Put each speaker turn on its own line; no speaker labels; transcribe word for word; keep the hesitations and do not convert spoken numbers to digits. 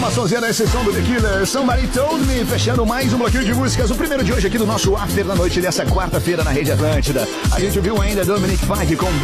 uma sonzeira da exceção do The Killer, Somebody Told Me, fechando mais um bloquinho de músicas, o primeiro de hoje aqui do nosso After da noite dessa quarta-feira na Rede Atlântida. A gente viu ainda Dominic Fike com